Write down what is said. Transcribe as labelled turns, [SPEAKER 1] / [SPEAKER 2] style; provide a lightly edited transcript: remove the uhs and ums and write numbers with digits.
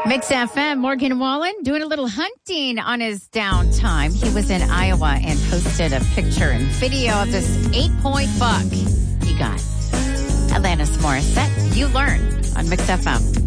[SPEAKER 1] Mix FM, Morgan Wallen doing a little hunting on his downtime. He was in Iowa and posted a picture and video of this 8-point buck he got. Alanis Morissette, You Learn on Mix FM.